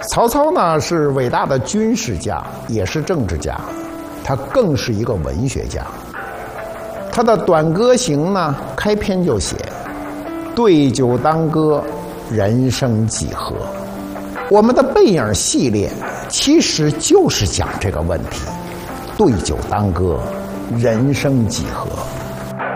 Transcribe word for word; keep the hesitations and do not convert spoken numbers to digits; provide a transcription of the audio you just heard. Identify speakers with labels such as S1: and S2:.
S1: 曹操呢是伟大的军事家，也是政治家，他更是一个文学家。他的《短歌行》呢，开篇就写：“对酒当歌，人生几何。”我们的背影系列其实就是讲这个问题：对酒当歌，人生几何。